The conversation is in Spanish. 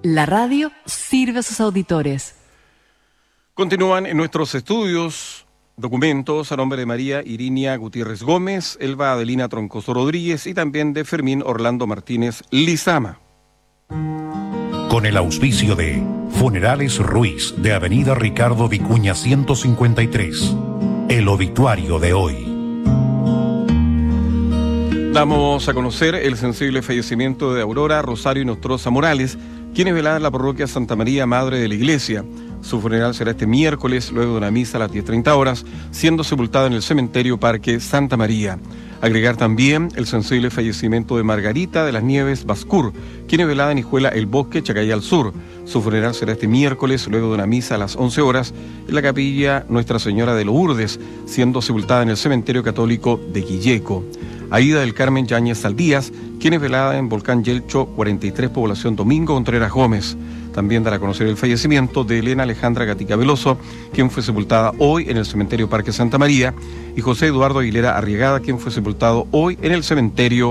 La radio sirve a sus auditores. Continúan en nuestros estudios documentos a nombre de María Irinia Gutiérrez Gómez, Elba Adelina Troncoso Rodríguez y también de Fermín Orlando Martínez Lizama. Con el auspicio de Funerales Ruiz de Avenida Ricardo Vicuña 153. El obituario de hoy. Damos a conocer el sensible fallecimiento de Aurora Rosario Nostroza Morales, quien es velada en la parroquia Santa María, Madre de la Iglesia. Su funeral será este miércoles, luego de una misa a las 10:30 horas, siendo sepultada en el cementerio Parque Santa María. Agregar también el sensible fallecimiento de Margarita de las Nieves Bascur, quien es velada en Hijuela El Bosque, Chacayal Sur. Su funeral será este miércoles, luego de una misa a las 11 horas, en la capilla Nuestra Señora de Lourdes, siendo sepultada en el cementerio católico de Quilleco. Aida del Carmen Yáñez Saldías, quien es velada en Volcán Yelcho 43, población Domingo Contreras Gómez. También dará a conocer el fallecimiento de Elena Alejandra Gatica Veloso, quien fue sepultada hoy en el cementerio Parque Santa María, y José Eduardo Aguilera Arriagada, quien fue sepultado hoy en el cementerio